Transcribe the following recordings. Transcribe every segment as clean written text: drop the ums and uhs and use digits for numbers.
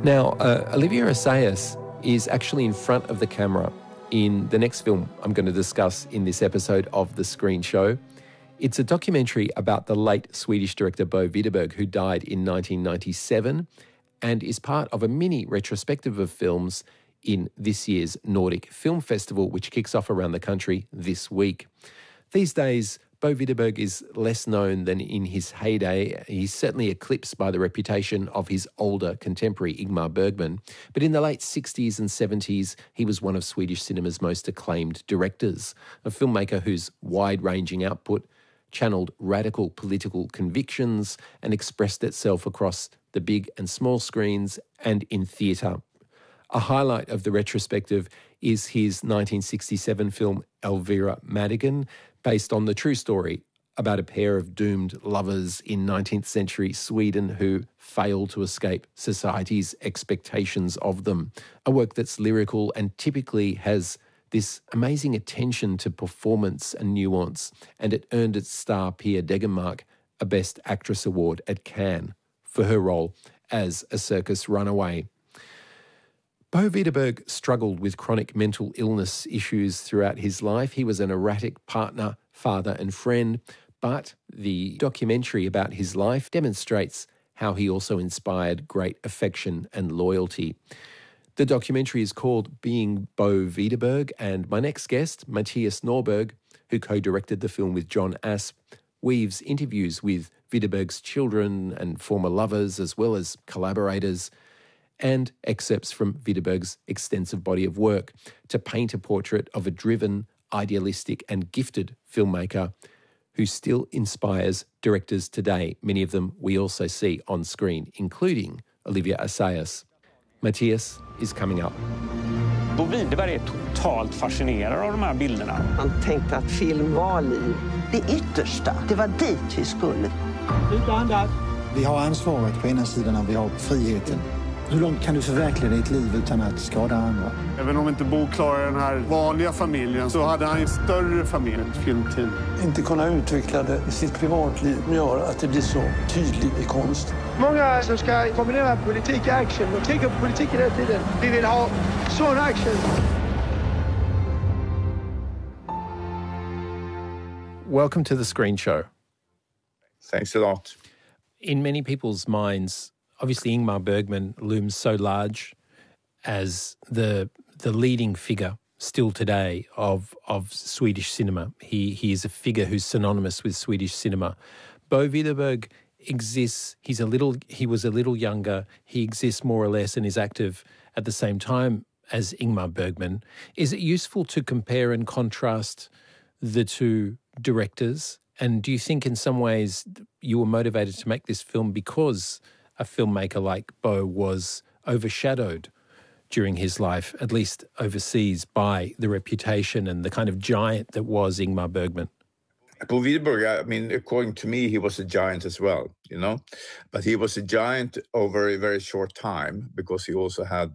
Now, Olivier Assayas is actually in front of the camera in the next film I'm going to discuss in this episode of The Screen Show. It's a documentary about the late Swedish director Bo Widerberg, who died in 1997 and is part of a mini retrospective of films in this year's Nordic Film Festival, which kicks off around the country this week. These days, Bo Widerberg is less known than in his heyday. He's certainly eclipsed by the reputation of his older contemporary Ingmar Bergman. But in the late 60s and 70s, he was one of Swedish cinema's most acclaimed directors, a filmmaker whose wide-ranging output channeled radical political convictions and expressed itself across the big and small screens and in theatre. A highlight of the retrospective is his 1967 film Elvira Madigan, based on the true story about a pair of doomed lovers in 19th century Sweden who fail to escape society's expectations of them. A work that's lyrical and typically has this amazing attention to performance and nuance, and it earned its star Pia Degermark a Best Actress award at Cannes for her role as a circus runaway. Bo Widerberg struggled with chronic mental illness issues throughout his life. He was an erratic partner, father and friend, but the documentary about his life demonstrates how he also inspired great affection and loyalty. The documentary is called Being Bo Widerberg, and my next guest, Mattias Norberg, who co-directed the film with John Asp, weaves interviews with Widerberg's children and former lovers, as well as collaborators, and excerpts from Widerberg's extensive body of work to paint a portrait of a driven, idealistic and gifted filmmaker who still inspires directors today. Many of them we also see on screen, including Olivier Assayas. Mattias is coming up. Bo Widerberg är totalt fascinerad av de här bilderna. Han tänkte att film var liv. Det yttersta, det var dit vi skulle. Vi har ansvaret på ena sidan och vi har friheten. Hur långt kan du förverkliga ditt liv utan att skada andra? Även om inte Bo klarar den här vanliga familjen så hade han en större familj, ett filmteam. Inte kunna utveckla det i sitt privatliv gör att det blir så tydligt i konst. Många som ska kombinera politik och action och tänka på politiken hela tiden. Vi vill ha sån action. Welcome to The Screen Show. Thanks a lot. In many people's minds, obviously Ingmar Bergman looms so large as the leading figure still today of Swedish cinema. He is a figure who's synonymous with Swedish cinema. Bo Widerberg exists, he was a little younger, he exists more or less and is active at the same time as Ingmar Bergman. Is it useful to compare and contrast the two directors? And do you think in some ways you were motivated to make this film because a filmmaker like Bo was overshadowed during his life, at least overseas, by the reputation and the kind of giant that was Ingmar Bergman? Bo Widerberg, I mean, according to me, he was a giant as well, you know. But he was a giant over a very short time because he also had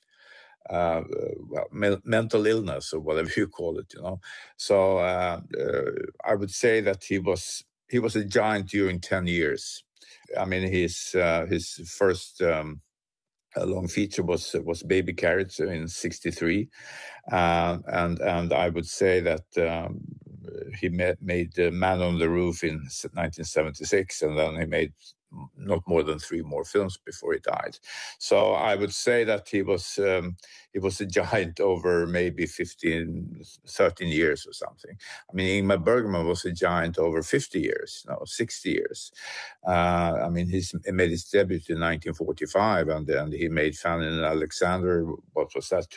mental illness or whatever you call it, you know. So I would say that he was a giant during 10 years. I mean, his first long feature was Baby Carrots in '63, and I would say that he made Man on the Roof in 1976, and then he made not more than 3 more films before he died. So I would say that he was a giant over maybe 13 years or something. I mean, Ingmar Bergman was a giant over 50 years, 60 years. I mean, he made his debut in 1945, and then he made Fanny and Alexander, what was that,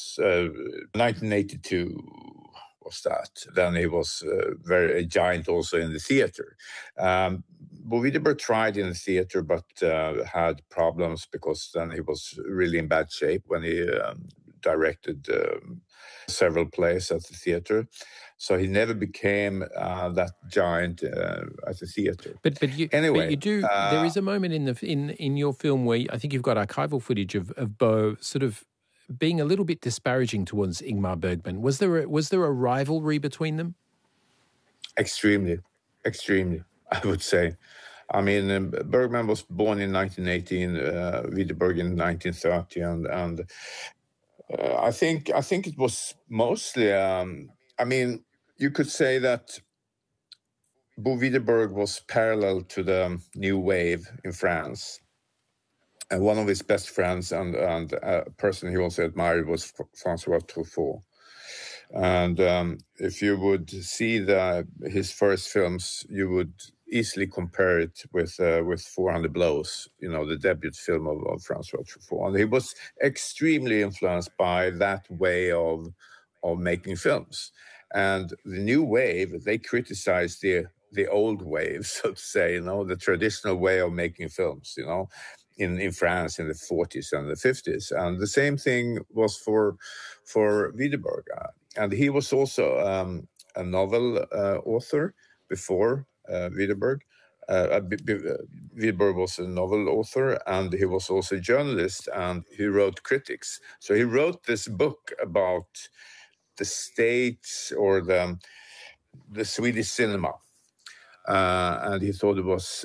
1982 was that. Then he was a giant also in the theater. Bo Widerberg tried in the theater, but had problems because then he was really in bad shape when he directed several plays at the theater. So he never became that giant at the theater. But you do. There is a moment in your film where I think you've got archival footage of Bo sort of being a little bit disparaging towards Ingmar Bergman. Was there a rivalry between them? Extremely, I would say. I mean, Bergman was born in 1918, Widerberg in 1930, and I think it was mostly. I mean, you could say that Bo Widerberg was parallel to the new wave in France, and one of his best friends and a person he also admired was François Truffaut. And if you would see his first films, you would easily compare it with 400 Blows, the debut film of François Truffaut. And he was extremely influenced by that way of making films. And the new wave, they criticized the old wave, so to say, the traditional way of making films, in France in the 40s and the 50s. And the same thing was for Widerberg. And he was also a novel author before Widerberg. Widerberg was a novel author, and he was also a journalist, and he wrote critics. So he wrote this book about the state or the Swedish cinema. And he thought it was,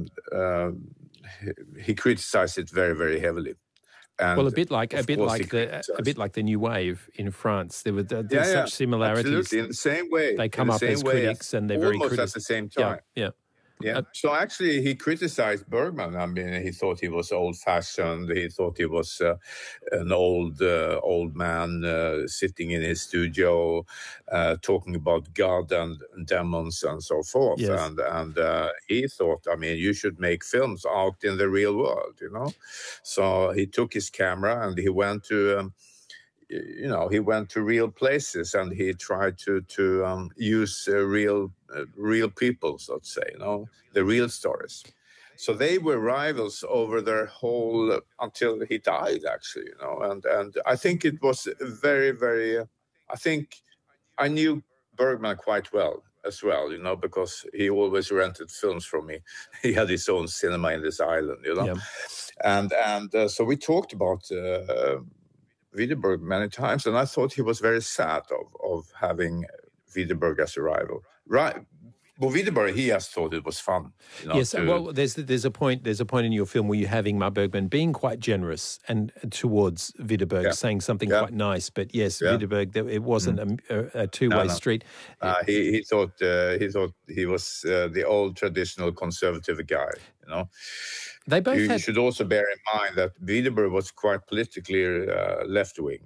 he criticized it very, very heavily. And well, a bit like the new wave in France. There were such similarities. Absolutely, in the same way. They come up as critics, and they're very critical. Almost at the same time. Yeah. So actually, he criticized Bergman. I mean, he thought he was old-fashioned. He thought he was an old man sitting in his studio, talking about God and demons and so forth. Yes. And he thought, I mean, you should make films out in the real world, So he took his camera and he went to. He went to real places and he tried to use real people, so to say, the real stories. So they were rivals over their whole until he died, actually, And I think it was very, very. I think I knew Bergman quite well as well, because he always rented films from me. He had his own cinema in this island, Yeah. And so we talked about. Widerberg many times, and I thought he was very sad of having Widerberg as a rival. Right, but Widerberg, he has thought it was fun. Yes, well, there's a point in your film where you have Ingmar Bergman being quite generous and towards Widerberg, saying something quite nice. But yes, Widerberg, it wasn't a two-way street. He thought he was the old traditional conservative guy. They both you should also bear in mind that Widerberg was quite politically left-wing,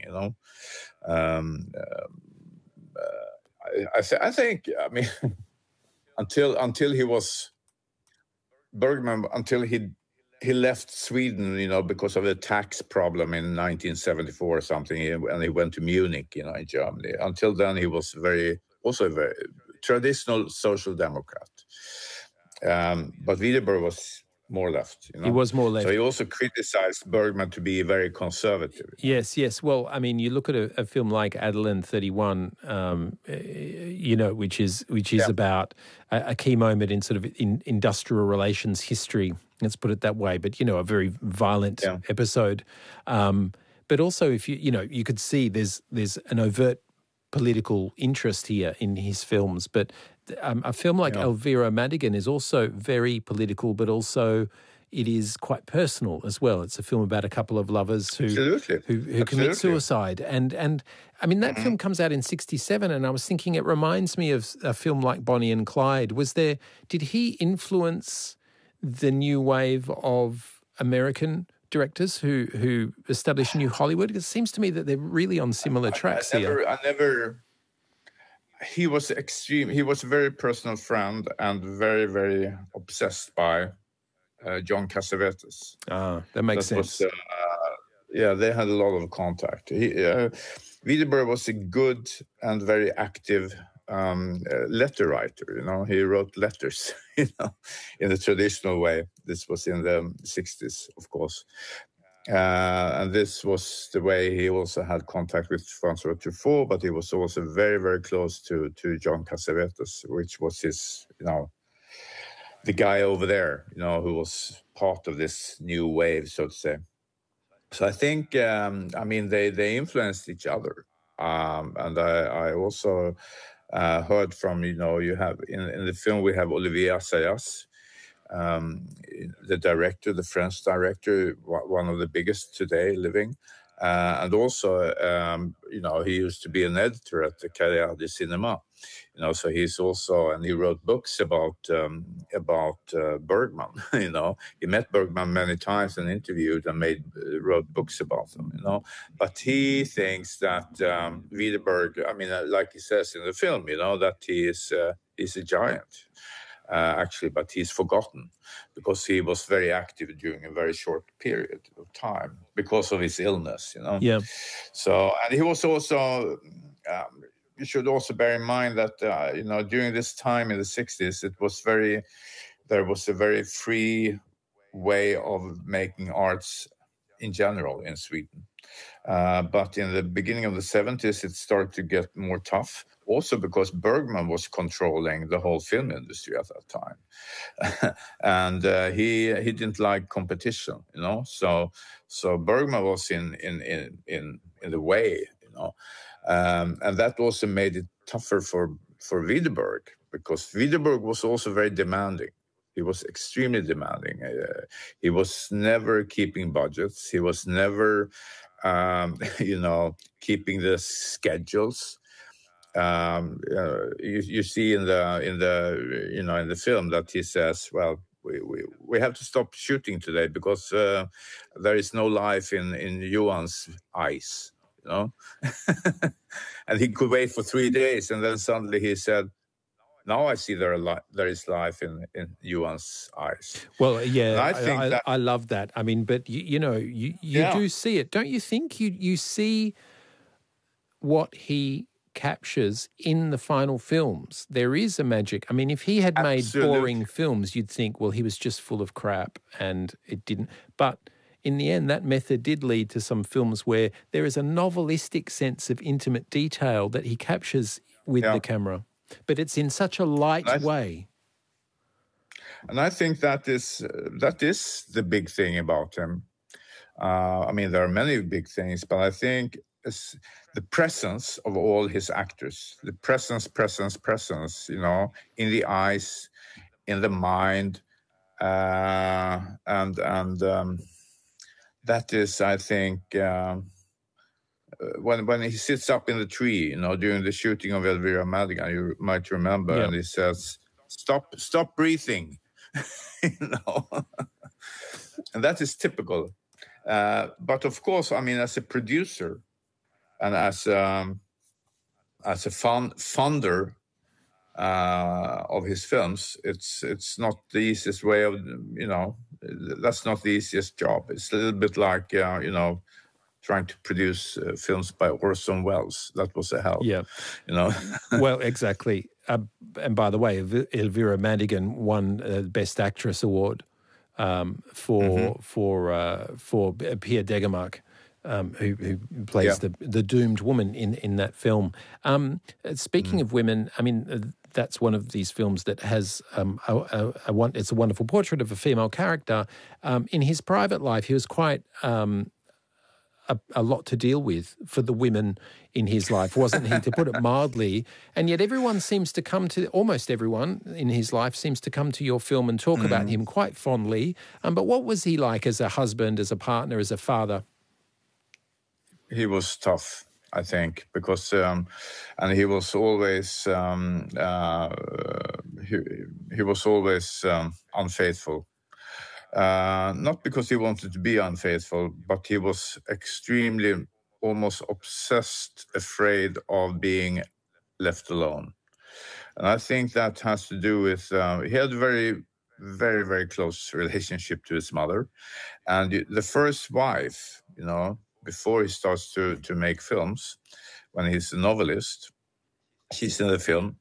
I think, I mean, until he was Bergman, until he left Sweden, because of a tax problem in 1974 or something, and he went to Munich, in Germany. Until then, he was also a very traditional social democrat. But Widerberg was more left. He was more left. So he also criticized Bergman to be very conservative. Yes. Well, I mean, you look at a film like Adelen 31, which is about a key moment in sort of in industrial relations history. Let's put it that way. But a very violent episode. But also, if you could see there's an overt political interest here in his films, but a film like Elvira Madigan is also very political, but also it is quite personal as well. It's a film about a couple of lovers who commit suicide, and I mean that film comes out in '67, and I was thinking it reminds me of a film like Bonnie and Clyde. Did he influence the new wave of American directors who established New Hollywood? It seems to me that they're really on similar tracks here. He was extreme. He was a very personal friend and very, very obsessed by John Cassavetes. That makes sense. They had a lot of contact. Widerberg was a good and very active letter writer. He wrote letters, in the traditional way. This was in the 60s, of course. And this was the way he also had contact with François Truffaut, but he was also very, very close to John Cassavetes, which was his, the guy over there, who was part of this new wave, so to say. So I think, they influenced each other. And I also heard from, you have in the film, we have Olivier Assayas, the director, the French director, one of the biggest today living. And also, he used to be an editor at the Carrière du Cinéma. So he's also, and he wrote books about Bergman. He met Bergman many times and interviewed and wrote books about them. But he thinks that Widerberg, like he says in the film, that he's a giant. Actually, but he's forgotten because he was very active during a very short period of time because of his illness, Yeah. So, and he was also, you should also bear in mind that, during this time in the 60s, there was a very free way of making arts in general in Sweden. But in the beginning of the 70s, it started to get more tough. Also because Bergman was controlling the whole film industry at that time, and he didn't like competition, So Bergman was in the way, and that also made it tougher for Widerberg because Widerberg was also very demanding. He was extremely demanding. He was never keeping budgets. He was never, keeping the schedules. You see in the film that he says, well, we have to stop shooting today because there is no life in Johan's eyes, and he could wait for 3 days, and then suddenly he said, now I see there is life in Johan's eyes. Well, yeah, I think I love that. But you do see it, don't you think? You see what he captures in the final films. There is a magic. If he had made boring films, you'd think, well, he was just full of crap and it didn't. But in the end, that method did lead to some films where there is a novelistic sense of intimate detail that he captures with the camera. But it's in such a light way. And I think that is the big thing about him. There are many big things, but I think it's the presence of all his actors, the presence, in the eyes, in the mind, and that is, I think, when he sits up in the tree, during the shooting of Elvira Madigan, you might remember, and he says, "Stop breathing," and that is typical. But of course, as a producer and as a funder of his films, it's not the easiest way of, that's not the easiest job. It's a little bit like, trying to produce films by Orson Welles. That was a hell. Yeah. Well, exactly. And by the way, Elvira Madigan won Best Actress award for Pia Degermark, who plays the doomed woman in that film. Speaking of women, that's one of these films that has it's a wonderful portrait of a female character. In his private life, he was quite a lot to deal with for the women in his life, wasn't he, to put it mildly? And yet almost everyone in his life seems to come to your film and talk about him quite fondly. But what was he like as a husband, as a partner, as a father? He was tough, I think, because and he was always unfaithful. Not because he wanted to be unfaithful, but he was extremely, almost obsessed, afraid of being left alone. And I think that has to do with, he had a very, very, very close relationship to his mother. And the first wife, before he starts to make films, when he's a novelist, she's in the film.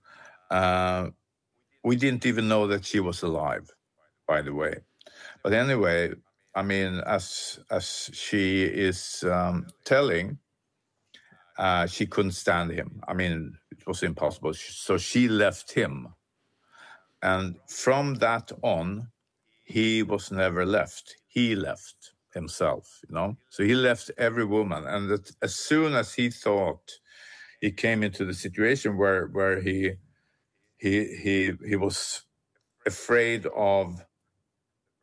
We didn't even know that she was alive, by the way. But anyway, as she is telling, she couldn't stand him. It was impossible. So she left him. And from that on, he was never left. He left himself, So he left every woman. And that as soon as he thought he came into the situation where he was afraid of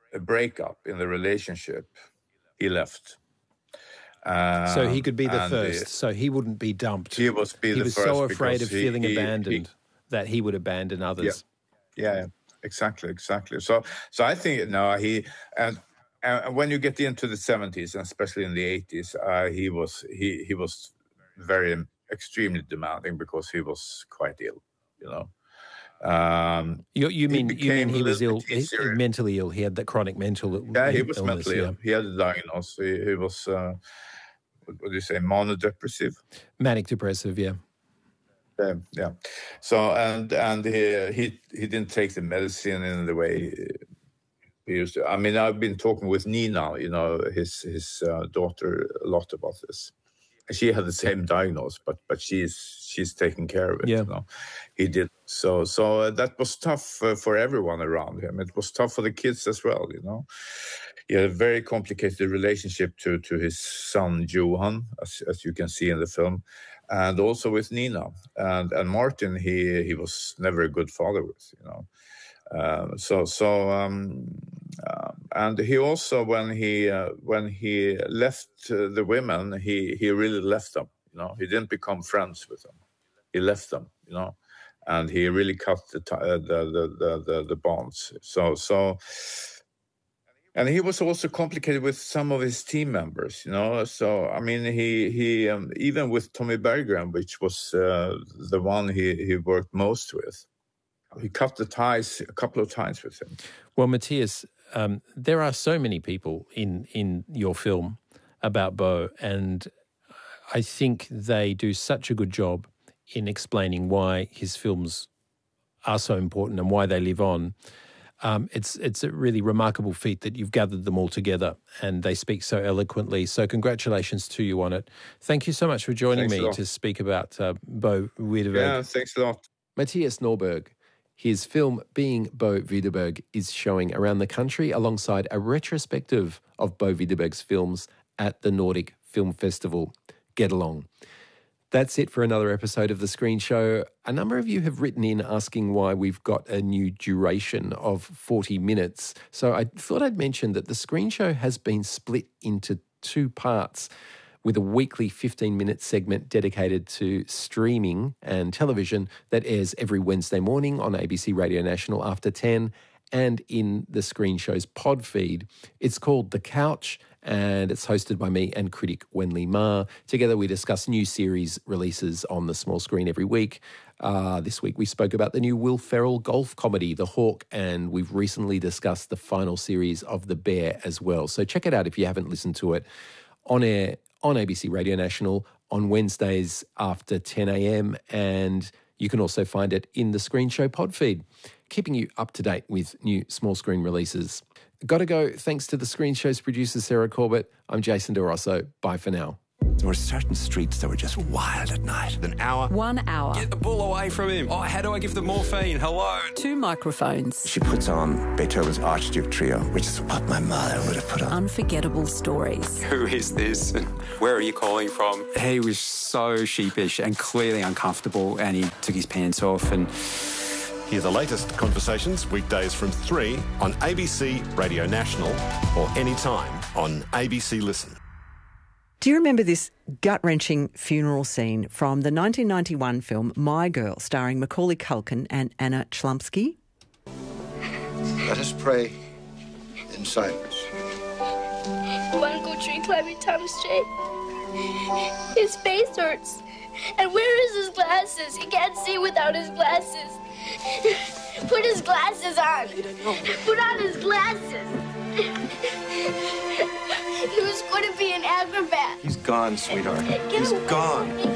a breakup in the relationship, he left. So he could be the first. So he wouldn't be dumped. He was so afraid of feeling abandoned that he would abandon others. Yeah, exactly. So I think and when you get into the 70s and especially in the 80s, he was very extremely demanding because he was quite ill, you know. You mean he was ill, mentally ill? He had that chronic mental illness. Yeah, he was mentally ill. He had a diagnosis. He was, what do you say, monodepressive? Manic depressive, yeah. Yeah. So and he didn't take the medicine in the way he used to. I mean, I've been talking with Nina, you know, his daughter, a lot about this. She had the same diagnosis, but she's taking care of it. Yeah. You know? He did. So that was tough for everyone around him. It was tough for the kids as well, you know. He had a very complicated relationship to his son Johan, as you can see in the film, and also with Nina. And Martin, he was never a good father with, you know. And he also, when he left the women, he really left them. You know, he didn't become friends with them. He left them. You know, and he really cut the bonds. So. And he was also complicated with some of his team members, you know. So I mean, he even with Tommy Berggren, which was the one he worked most with, he cut the ties a couple of times with him. Well, Mattias, there are so many people in your film about Bo, and I think they do such a good job in explaining why his films are so important and why they live on. It's a really remarkable feat that you've gathered them all together and they speak so eloquently. So congratulations to you on it. Thank you so much for joining me to speak about Bo Widerberg. Yeah, thanks a lot. Mattias Norberg. His film Being Bo Widerberg is showing around the country alongside a retrospective of Bo Widerberg's films at the Nordic Film Festival. Get along. That's it for another episode of The Screen Show. A number of you have written in asking why we've got a new duration of 40 minutes. So I thought I'd mention that The Screen Show has been split into two parts, with a weekly 15-minute segment dedicated to streaming and television that airs every Wednesday morning on ABC Radio National after 10 and in The Screen Show's pod feed. It's called The Couch, and it's hosted by me and critic Wenli Ma. Together we discuss new series releases on the small screen every week. This week we spoke about the new Will Ferrell golf comedy, The Hawk, and we've recently discussed the final series of The Bear as well. So check it out if you haven't listened to it. On air on ABC Radio National on Wednesdays after 10 a.m. and you can also find it in the Screen Show pod feed, keeping you up to date with new small screen releases. Gotta go. Thanks to the Screen Show's producer, Sarah Corbett. I'm Jason DeRosso. Bye for now. There were certain streets that were just wild at night. An hour. 1 hour. Get the ball away from him. Oh, how do I give the morphine? Hello. 2 microphones. She puts on Beethoven's Archduke Trio, which is what my mother would have put on. Unforgettable stories. Who is this? And where are you calling from? He was so sheepish and clearly uncomfortable, and he took his pants off and... Hear the latest conversations weekdays from 3 on ABC Radio National or anytime on ABC Listen. Do you remember this gut-wrenching funeral scene from the 1991 film My Girl, starring Macaulay Culkin and Anna Chlumsky? Let us pray in silence. Want to go tree climbing, Thomas J? His face hurts. And where is his glasses? He can't see without his glasses. Put his glasses on. Put on his glasses. He was going to be an acrobat. He's gone, sweetheart. He's gone.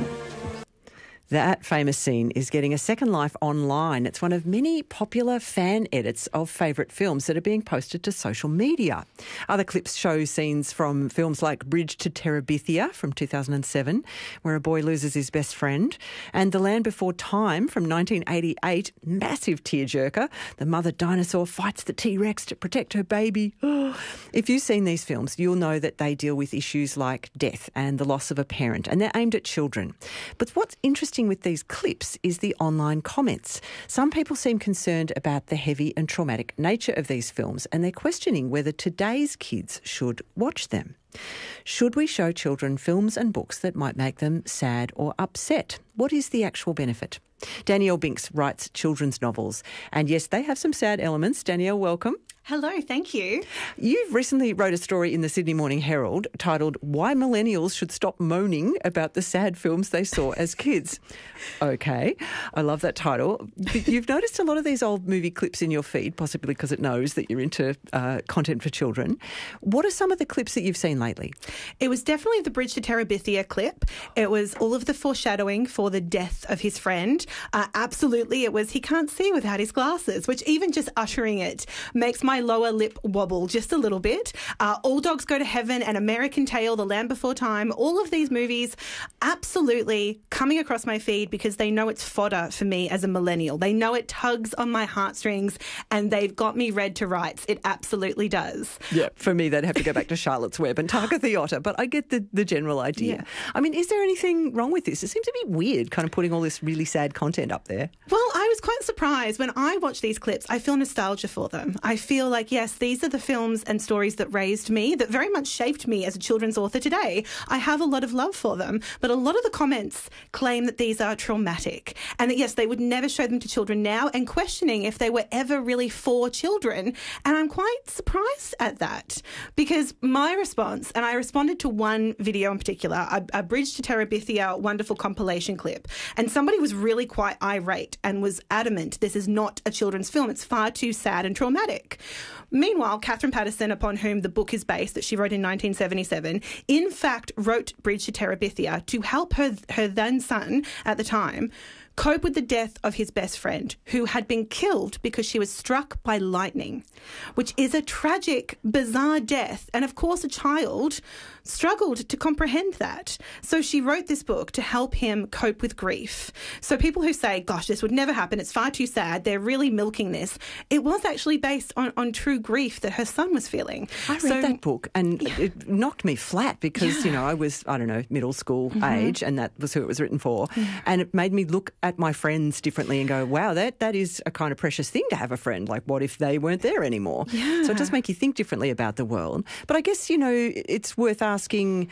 That famous scene is getting a second life online. It's one of many popular fan edits of favourite films that are being posted to social media. Other clips show scenes from films like Bridge to Terabithia from 2007, where a boy loses his best friend, and The Land Before Time from 1988, massive tearjerker. The mother dinosaur fights the T-Rex to protect her baby. If you've seen these films, you'll know that they deal with issues like death and the loss of a parent, and they're aimed at children. But what's interesting interesting with these clips is the online comments. Some people seem concerned about the heavy and traumatic nature of these films, and they're questioning whether today's kids should watch them. Should we show children films and books that might make them sad or upset? What is the actual benefit? Danielle Binks writes children's novels, and yes, they have some sad elements. Danielle, welcome. Hello, thank you. You've recently wrote a story in the Sydney Morning Herald titled "Why Millennials Should Stop Moaning About the Sad Films They Saw as Kids." Okay, I love that title. You've noticed a lot of these old movie clips in your feed, possibly because it knows that you're into content for children. What are some of the clips that you've seen lately? It was definitely the Bridge to Terabithia clip. It was all of the foreshadowing for the death of his friend. Absolutely, it was he can't see without his glasses, which even just uttering it makes my lower lip wobble just a little bit. All Dogs Go to Heaven and American Tail, The Land Before Time, all of these movies absolutely coming across my feed because they know it's fodder for me as a millennial. They know it tugs on my heartstrings and they've got me read to rights. It absolutely does. Yeah, for me, they'd have to go back to Charlotte's Web and Tarka the Otter, but I get the general idea. Yeah. I mean, is there anything wrong with this? It seems to be weird kind of putting all this really sad content up there. Well, I was quite surprised. When I watch these clips, I feel nostalgia for them. I feel like, yes, these are the films and stories that raised me, that very much shaped me as a children's author today. I have a lot of love for them, but a lot of the comments claim that these are traumatic and that, yes, they would never show them to children now, and questioning if they were ever really for children. And I'm quite surprised at that because my response, and I responded to one video in particular, a Bridge to Terabithia wonderful compilation clip, and somebody was really quite irate and was adamant this is not a children's film. It's far too sad and traumatic. Meanwhile, Catherine Paterson, upon whom the book is based, that she wrote in 1977, in fact wrote Bridge to Terabithia to help her then son at the time cope with the death of his best friend, who had been killed because she was struck by lightning, which is a tragic, bizarre death. And of course, a child struggled to comprehend that. So she wrote this book to help him cope with grief. So people who say, gosh, this would never happen, it's far too sad, they're really milking this. It was actually based on true grief that her son was feeling. I read that book and it knocked me flat because, you know, I was, middle school age, and that was who it was written for. And it made me look at my friends differently and go, wow, that is a kind of precious thing to have a friend. Like, what if they weren't there anymore? Yeah. So it does make you think differently about the world. But I guess, it's worth asking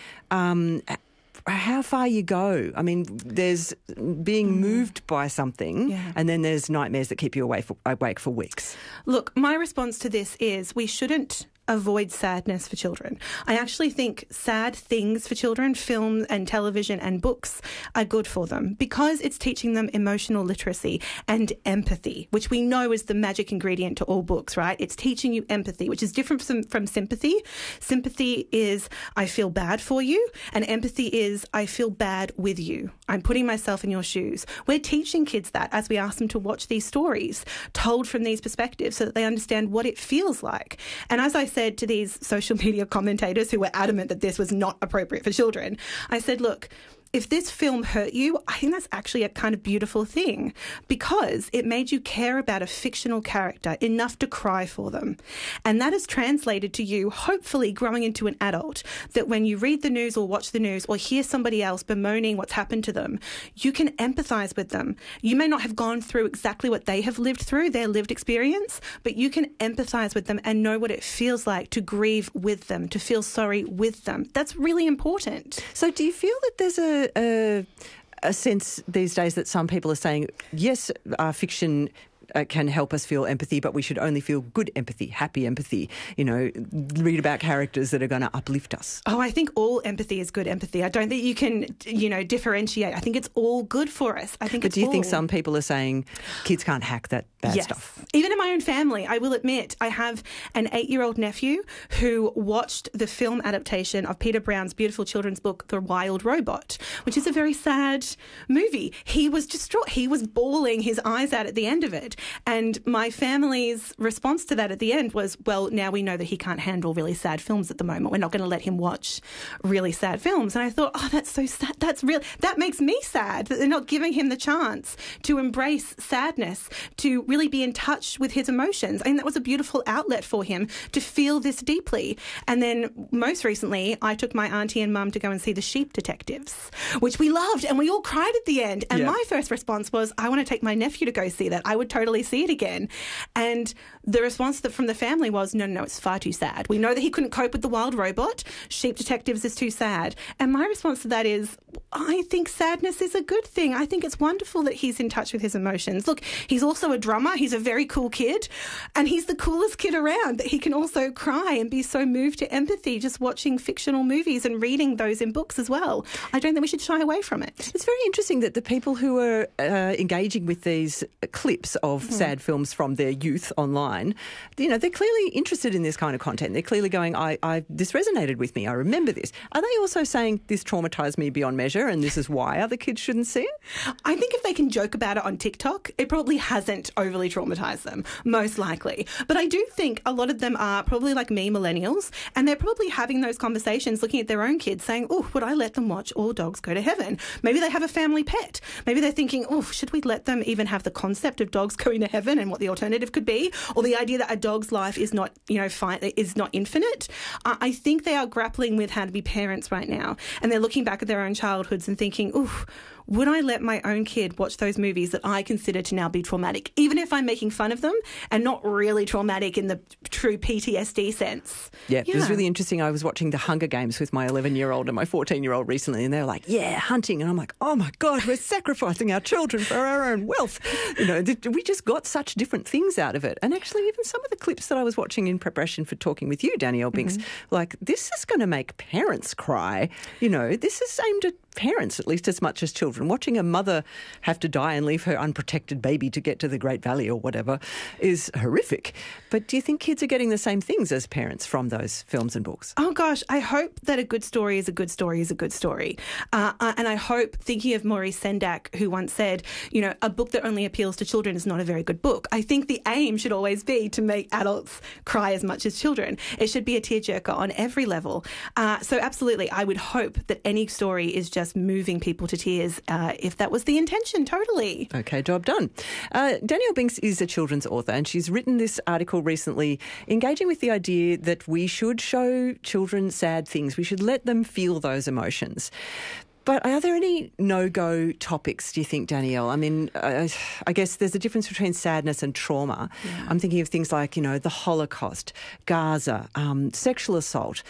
how far you go. I mean, there's being moved by something, and then there's nightmares that keep you awake for weeks. Look, my response to this is we shouldn't avoid sadness for children. I actually think sad things for children, film and television and books, are good for them because it's teaching them emotional literacy and empathy, which we know is the magic ingredient to all books, right? It's teaching you empathy, which is different from sympathy. Sympathy is, I feel bad for you, and empathy is, I feel bad with you. I'm putting myself in your shoes. We're teaching kids that as we ask them to watch these stories told from these perspectives so that they understand what it feels like. And as I said to these social media commentators who were adamant that this was not appropriate for children, I said, look, if this film hurt you, I think that's actually a kind of beautiful thing because it made you care about a fictional character enough to cry for them. And that is translated to you, hopefully growing into an adult, that when you read the news or watch the news or hear somebody else bemoaning what's happened to them, you can empathise with them. You may not have gone through exactly what they have lived through, their lived experience, but you can empathise with them and know what it feels like to grieve with them, to feel sorry with them. That's really important. So do you feel that there's a sense these days that some people are saying, yes, fiction can help us feel empathy, but we should only feel good empathy, happy empathy, read about characters that are going to uplift us? Oh, I think all empathy is good empathy. I don't think you can, differentiate. I think it's all good for us. But do you think some people are saying kids can't hack that bad stuff? Even in my own family, I will admit, I have an 8-year-old nephew who watched the film adaptation of Peter Brown's beautiful children's book, The Wild Robot, which is a very sad movie. He was distraught. He was bawling his eyes out at the end of it. And my family's response to that at the end was, well, now we know that he can't handle really sad films at the moment. We're not going to let him watch really sad films. And I thought, oh, that's so sad. That makes me sad that they're not giving him the chance to embrace sadness, to really be in touch with his emotions. And that was a beautiful outlet for him to feel this deeply. And then most recently, I took my auntie and mum to go and see The Sheep Detectives, which we loved, and we all cried at the end. And my first response was, I want to take my nephew to go see that. I would totally see it again. And the response from the family was, no, it's far too sad. We know that he couldn't cope with the wild robot. Sheep Detectives is too sad. And my response to that is, I think sadness is a good thing. I think it's wonderful that he's in touch with his emotions. Look, he's also a drummer. He's a very cool kid. And he's the coolest kid around, that he can also cry and be so moved to empathy just watching fictional movies and reading those in books as well. I don't think we should shy away from it. It's very interesting that the people who are engaging with these clips of sad films from their youth online, they're clearly interested in this kind of content. They're clearly going, this resonated with me. I remember this. Are they also saying this traumatised me beyond measure and this is why other kids shouldn't see it? I think if they can joke about it on TikTok, it probably hasn't overly traumatised them, most likely. But I do think a lot of them are probably like me, millennials, and they're probably having those conversations looking at their own kids saying, would I let them watch All Dogs Go to Heaven? Maybe they have a family pet. Maybe they're thinking, should we let them even have the concept of dogs going to heaven and what the alternative could be? Or the idea that a dog's life is not, is not infinite. I think they are grappling with how to be parents right now. And they're looking back at their own childhoods and thinking, would I let my own kid watch those movies that I consider to now be traumatic, even if I'm making fun of them and not really traumatic in the true PTSD sense? Yeah, it was really interesting. I was watching The Hunger Games with my 11-year-old and my 14-year-old recently, and they were like, hunting. And I'm like, oh, my God, we're sacrificing our children for our own wealth. We just got such different things out of it. And actually, even some of the clips that I was watching in preparation for talking with you, Danielle Binks, like, this is going to make parents cry. This is aimed at parents at least as much as children. Watching a mother have to die and leave her unprotected baby to get to the Great Valley or whatever is horrific. But do you think kids are getting the same things as parents from those films and books? Oh, gosh, I hope that a good story is a good story is a good story. And I hope, thinking of Maurice Sendak, who once said, a book that only appeals to children is not a very good book. I think the aim should always be to make adults cry as much as children. It should be a tearjerker on every level. So absolutely, I would hope that any story is just moving people to tears if that was the intention, totally. Okay, job done. Danielle Binks is a children's author and she's written this article recently engaging with the idea that we should show children sad things. We should let them feel those emotions. But are there any no-go topics, do you think, Danielle? I mean, I guess there's a difference between sadness and trauma. Yeah. I'm thinking of things like, the Holocaust, Gaza, sexual assault.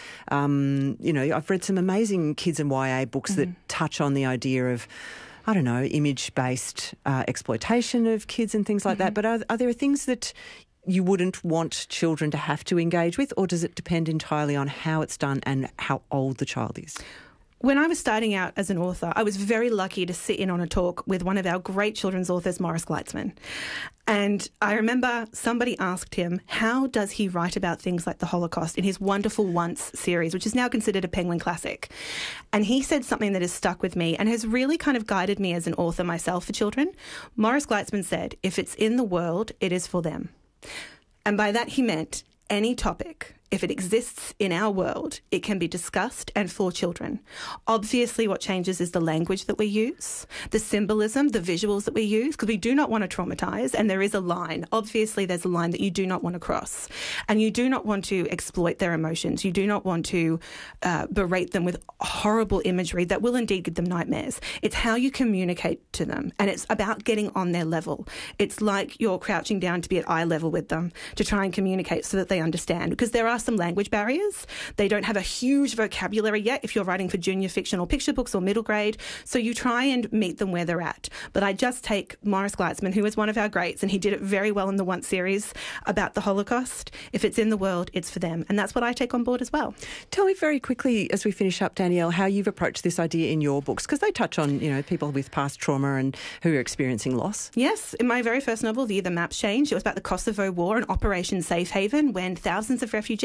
I've read some amazing kids and YA books that touch on the idea of, image-based exploitation of kids and things like that. But are there things that you wouldn't want children to have to engage with, or does it depend entirely on how it's done and how old the child is? When I was starting out as an author, I was very lucky to sit in on a talk with one of our great children's authors, Morris Gleitzman. And I remember somebody asked him, how does he write about things like the Holocaust in his wonderful Once series, which is now considered a Penguin classic? And he said something that has stuck with me and has really kind of guided me as an author myself for children. Morris Gleitzman said, if it's in the world, it is for them. And by that he meant any topic. If it exists in our world, it can be discussed and for children. Obviously, what changes is the language that we use, the symbolism, the visuals that we use, because we do not want to traumatise, and there is a line. Obviously, there's a line that you do not want to cross, and you do not want to exploit their emotions. You do not want to berate them with horrible imagery that will indeed give them nightmares. It's how you communicate to them, and it's about getting on their level. It's like you're crouching down to be at eye level with them to try and communicate so that they understand, because there are some language barriers. They don't have a huge vocabulary yet if you're writing for junior fiction or picture books or middle grade, so you try and meet them where they're at. But I just take Morris Gleitzman, who is one of our greats, and he did it very well in the Once series about the Holocaust. If it's in the world, it's for them. And that's what I take on board as well. Tell me very quickly, as we finish up, Danielle, how you've approached this idea in your books, because they touch on, people with past trauma and who are experiencing loss. Yes. In my very first novel, The Year the Maps Changed, it was about the Kosovo War and Operation Safe Haven, when thousands of refugees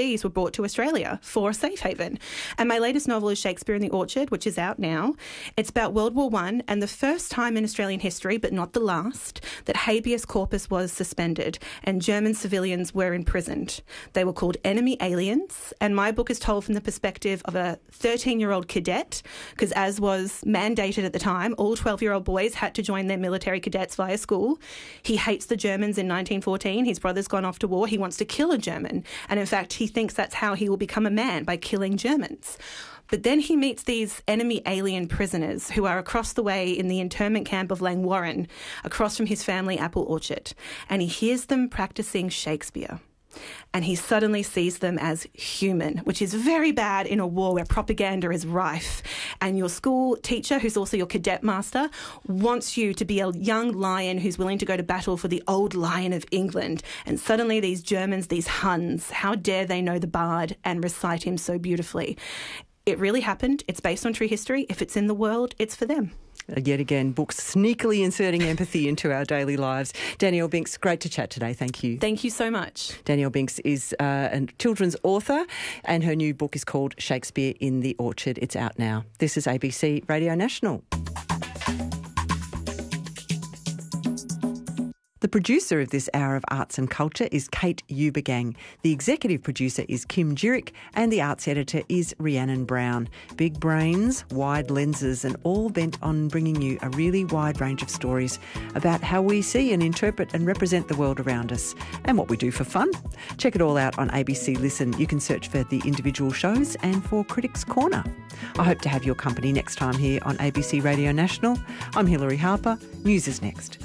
overseas were brought to Australia for a safe haven. And my latest novel is Shakespeare in the Orchard, which is out now. It's about World War I and the first time in Australian history, but not the last, that habeas corpus was suspended and German civilians were imprisoned. They were called enemy aliens, and my book is told from the perspective of a 13-year-old cadet, because as was mandated at the time, all 12-year-old boys had to join their military cadets via school. He hates the Germans in 1914. His brother's gone off to war. He wants to kill a German. And in fact, he thinks that's how he will become a man, by killing Germans. But then he meets these enemy alien prisoners who are across the way in the internment camp of Langwarrin, across from his family apple orchard. And he hears them practicing Shakespeare. And he suddenly sees them as human, which is very bad in a war where propaganda is rife. And your school teacher, who's also your cadet master, wants you to be a young lion who's willing to go to battle for the old lion of England. And suddenly these Germans, these Huns, how dare they know the bard and recite him so beautifully? It really happened. It's based on true history. If it's in the world, it's for them. Yet again, books sneakily inserting empathy into our daily lives. Danielle Binks, great to chat today. Thank you. Thank you so much. Danielle Binks is a children's author, and her new book is called Shakespeare in the Orchard. It's out now. This is ABC Radio National. The producer of this hour of arts and culture is Kate Ubergang. The executive producer is Kim Jurick, and the arts editor is Rhiannon Brown. Big brains, wide lenses, and all bent on bringing you a really wide range of stories about how we see and interpret and represent the world around us, and what we do for fun. Check it all out on ABC Listen. You can search for the individual shows and for Critics Corner. I hope to have your company next time here on ABC Radio National. I'm Hilary Harper. News is next.